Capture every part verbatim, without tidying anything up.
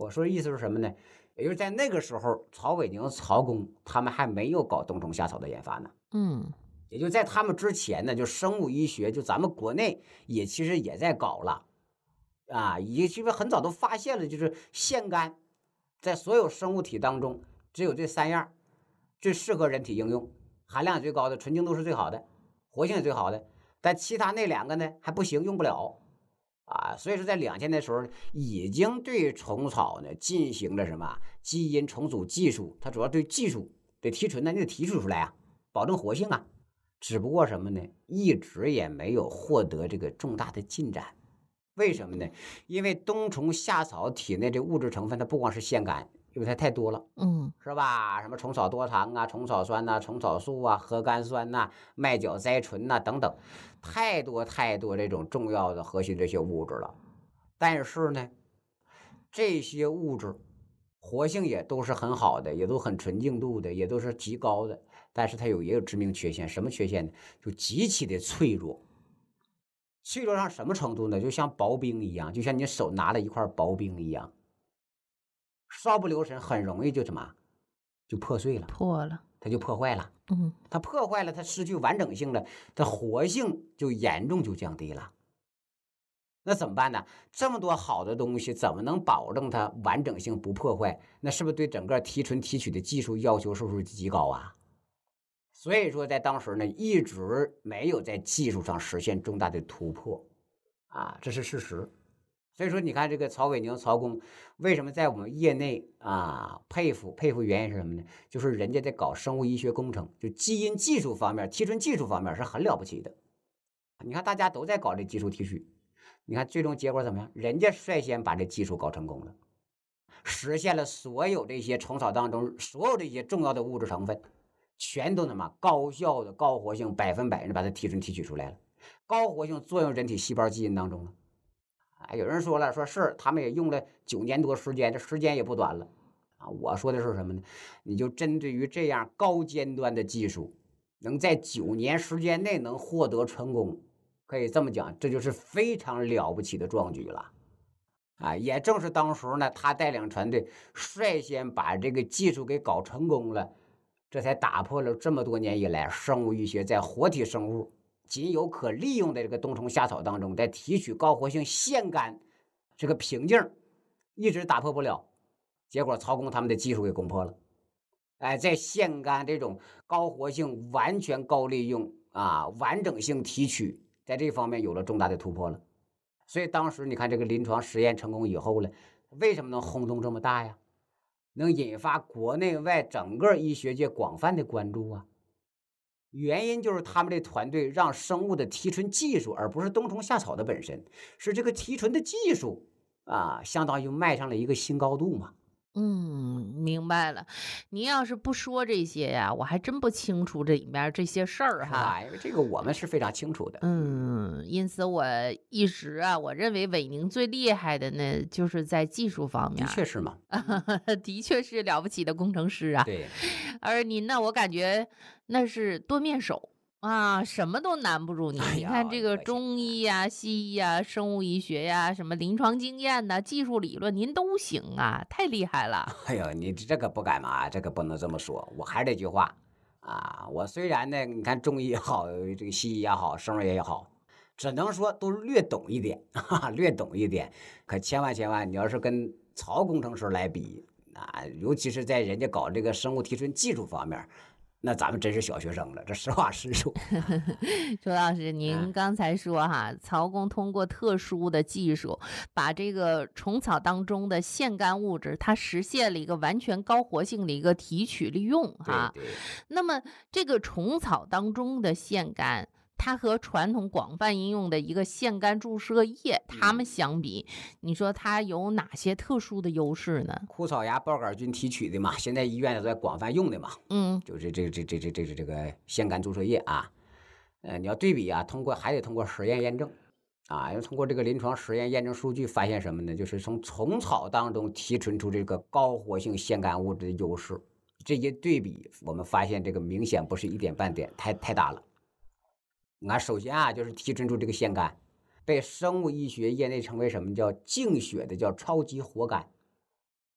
我说意思是什么呢？也就是在那个时候，曹伟宁、曹公他们还没有搞冬虫夏草的研发呢。 嗯， 也就在他们之前呢，就生物医学，就咱们国内也其实也在搞了啊，也其实很早都发现了，就是腺苷在所有生物体当中只有这三样最适合人体应用，含量最高的，纯净度是最好的，活性也最好的，但其他那两个呢还不行，用不了。啊，所以说在两千年的时候已经对虫草呢进行了什么基因重组技术，它主要对技术对提纯呢，你得提取出来啊，保证活性啊。只不过什么呢，一直也没有获得这个重大的进展。为什么呢？因为冬虫夏草体内这物质成分，它不光是腺苷，因为它太多了。 嗯， 是吧？什么虫草多糖啊、虫草酸呐、虫草素啊、核苷酸呐、麦角甾醇呐等等，太多太多这种重要的核心这些物质了。但是呢，这些物质活性也都是很好的，也都很纯净度的，也都是极高的。但是它有也有致命缺陷，什么缺陷呢？就极其的脆弱。脆弱到什么程度呢？就像薄冰一样，就像你手拿了一块薄冰一样，稍不留神很容易就什么就破碎了， 破了。 它就破坏了。 嗯， 它破坏了，它失去完整性了，它活性就严重就降低了。那怎么办呢？这么多好的东西，怎么能保证它完整性不破坏？那是不是对整个提纯提取的技术要求是不是极高啊？所以说，在当时呢，一直没有在技术上实现重大的突破啊，这是事实。所以说，你看这个曹伟宁、曹公，为什么在我们业内啊佩服佩服？原因是什么呢？就是人家在搞生物医学工程，就基因技术方面、提纯技术方面是很了不起的。你看大家都在搞这技术提取，你看最终结果怎么样？人家率先把这技术搞成功了，实现了所有这些虫草当中所有这些重要的物质成分，全都他妈高效的高活性，百分百的把它提纯提取出来了，高活性作用人体细胞基因当中了。啊，有人说了，说是他们也用了九年多时间，这时间也不短了啊。我说的是什么呢？你就针对于这样高尖端的技术，能在九年时间内能获得成功，可以这么讲，这就是非常了不起的壮举了。啊，也正是当时呢，他带领团队率先把这个技术给搞成功了，这才打破了这么多年以来生物医学在活体生物仅有可利用的这个冬虫夏草当中，在提取高活性腺苷这个瓶颈，一直打破不了。结果曹公他们的技术给攻破了，哎，在腺苷这种高活性、完全高利用啊、完整性提取，在这方面有了重大的突破了。所以当时你看这个临床实验成功以后呢，为什么能轰动这么大呀？能引发国内外整个医学界广泛的关注啊？原因就是他们这团队让生物的提纯技术，而不是冬虫夏草的本身，是这个提纯的技术啊，相当于迈上了一个新高度嘛。 嗯，明白了。您要是不说这些呀，我还真不清楚这里面儿这些事儿哈。 是吧？因为这个我们是非常清楚的。嗯， 嗯，因此我一直啊，我认为伟宁最厉害的呢，就是在技术方面的儿。 确是嘛。嗯， 的确是了不起的工程师啊。 对。 而您呢，我感觉那是多面手啊，什么都难不住您。 哎呀， 你看这个你客气。 中医呀、西医呀、生物医学呀、什么临床经验呐、技术理论，您都行啊，太厉害了。 哎呦，你这个不敢嘛，这个不能这么说。我还是这句话啊，我虽然呢，你看中医也好，这个西医也好，生物也好，只能说都略懂一点，哈哈，略懂一点。可千万千万，你要是跟曹工程师来比啊，尤其是在人家搞这个生物提纯技术方面，那咱们真是小学生了，这实话实说。 周老师， 嗯， 您刚才说哈，曹公通过特殊的技术，把这个虫草当中的腺苷物质，它实现了一个完全高活性的一个提取利用哈。 对对。 那么这个虫草当中的腺苷，它和传统广泛应用的一个腺苷注射液，它们嗯， 相比，你说它有哪些特殊的优势呢？ 枯草芽孢杆菌提取的嘛，现在医院都在广泛用的嘛。 嗯， 就是这个这这这这这这个腺苷注射液啊。呃，你要对比啊，通过还得通过实验验证啊，要通过这个临床实验验证数据发现什么呢？就是从虫草当中提纯出这个高活性腺苷物质的优势。这一对比，我们发现这个明显不是一点半点，太太大了。你看，首先啊，就是提纯出这个腺苷，被生物医学业内称为什么叫净血的叫超级活苷。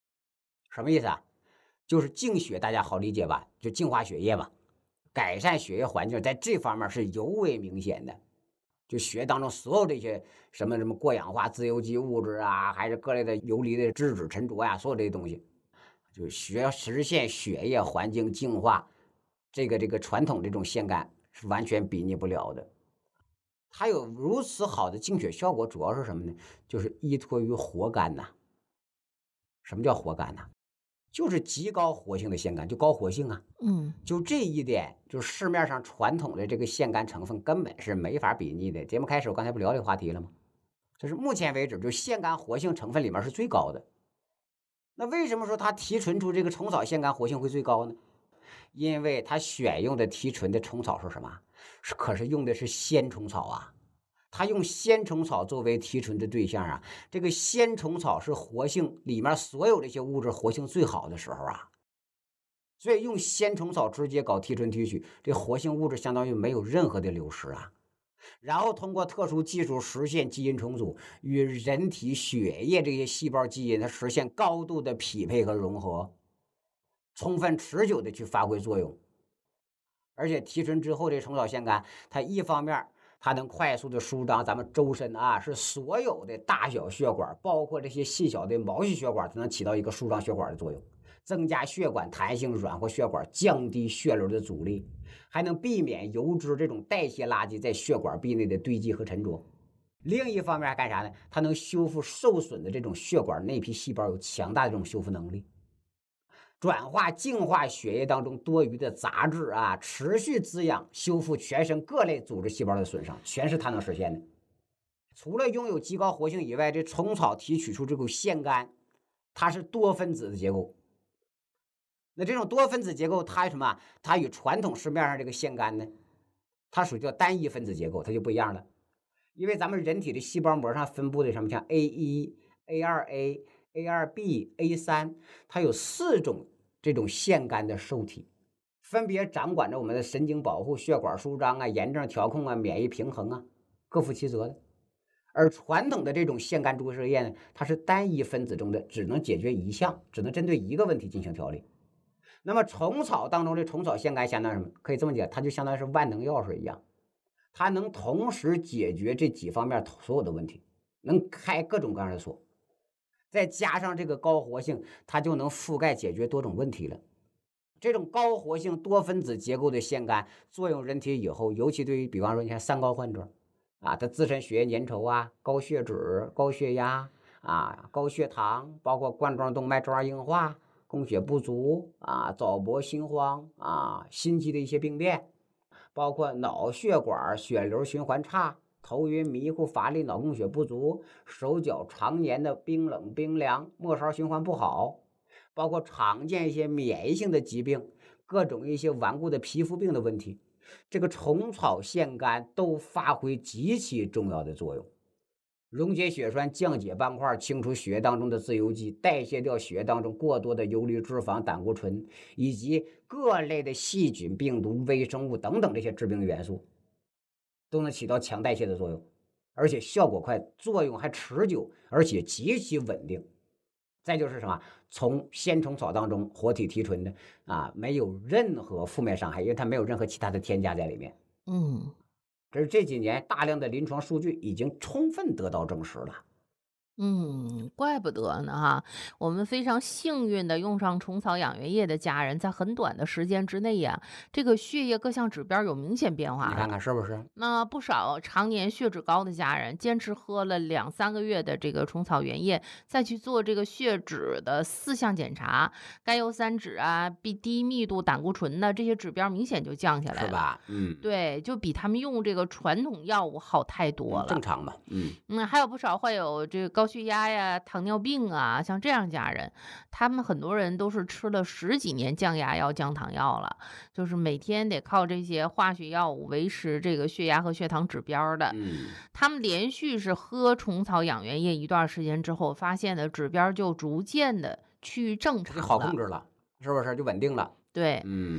什么意思啊？就是净血，大家好理解吧？就净化血液嘛，改善血液环境，在这方面是尤为明显的。就血液当中所有这些什么什么过氧化自由基物质啊，还是各类的游离的质子沉着呀、啊，所有这些东西，就血实现血液环境净化，这个这个传统这种腺苷是完全比拟不了的。它有如此好的净血效果，主要是什么呢？就是依托于活苷呐。什么叫活苷呐？就是极高活性的腺苷，就高活性啊。 嗯， 就这一点，就市面上传统的这个腺苷成分根本是没法比拟的。节目开始我刚才不聊这个话题了吗？就是目前为止，就腺苷活性成分里面是最高的。那为什么说它提纯出这个虫草腺苷活性会最高呢？因为它选用的提纯的虫草是什么？是可是用的是鲜虫草啊。它用鲜虫草作为提纯的对象啊，这个鲜虫草是活性里面所有这些物质活性最好的时候啊，所以用鲜虫草直接搞提纯提取，这活性物质相当于没有任何的流失啊。然后通过特殊技术实现基因重组，与人体血液这些细胞基因它实现高度的匹配和融合，充分持久的去发挥作用。而且提纯之后这虫草腺苷，它一方面它能快速的舒张咱们周身啊，是所有的大小血管，包括这些细小的毛细血管，它能起到一个舒张血管的作用，增加血管弹性，软化血管，降低血流的阻力，还能避免油脂这种代谢垃圾在血管壁内的堆积和沉着。另一方面还干啥呢？它能修复受损的这种血管内皮细胞，有强大的这种修复能力，转化净化血液当中多余的杂质啊，持续滋养修复全身各类组织细胞的损伤，全是它能实现的。除了拥有极高活性以外，这虫草提取出这个腺苷，它是多分子的结构。那这种多分子结构，它什么？它与传统市面上这个腺苷呢，它属于叫单一分子结构，它就不一样了。因为咱们人体的细胞膜上分布的什么，像 A 一、A 二 A、A 二 B、A 三，它有四种这种腺苷的受体，分别掌管着我们的神经保护、血管舒张啊、炎症调控啊、免疫平衡啊，各负其责的。而传统的这种腺苷注射液呢，它是单一分子中的，只能解决一项，只能针对一个问题进行调理。那么虫草当中的虫草腺苷相当于什么？可以这么讲，它就相当于是万能药水一样，它能同时解决这几方面所有的问题，能开各种各样的锁，再加上这个高活性，它就能覆盖解决多种问题了。这种高活性多分子结构的腺苷作用人体以后，尤其对于比方说你看三高患者啊，他自身血液粘稠啊、高血脂、高血压啊、高血糖，包括冠状动脉粥样硬化、供血不足啊、早搏心慌啊、心悸的一些病变，包括脑血管血流循环差、头晕迷糊乏力、脑供血不足、手脚常年的冰冷冰凉、末梢循环不好，包括常见一些免疫性的疾病，各种一些顽固的皮肤病的问题，这个虫草腺苷都发挥极其重要的作用，溶解血栓，降解斑块，清除血液当中的自由基，代谢掉血液当中过多的游离脂肪、胆固醇以及各类的细菌、病毒、微生物等等这些致病元素，都能起到强代谢的作用，而且效果快，作用还持久，而且极其稳定。再就是什么？从鲜虫草当中活体提纯的啊，没有任何负面伤害，因为它没有任何其他的添加在里面。 嗯， 这是这几年大量的临床数据已经充分得到证实了。 嗯，怪不得呢哈！我们非常幸运的用上虫草养元液的家人，在很短的时间之内呀，这个血液各项指标有明显变化你看了。 看是不是？ 那不少常年血脂高的家人，坚持喝了两三个月的这个虫草原液，再去做这个血脂的四项检查，甘油三酯啊、B 低密度胆固醇呢，这些指标明显就降下来了。 是吧？嗯， 对，就比他们用这个传统药物好太多了。 嗯正常嘛。嗯， 嗯，还有不少患有这个高血压呀、糖尿病啊，像这样家人，他们很多人都是吃了十几年降压药、降糖药了，就是每天得靠这些化学药物维持这个血压和血糖指标的。 嗯， 他们连续是喝虫草养元液一段时间之后，发现的指标就逐渐的趋于正这就常了。 好控制了，是不是？就稳定了。 对， 嗯。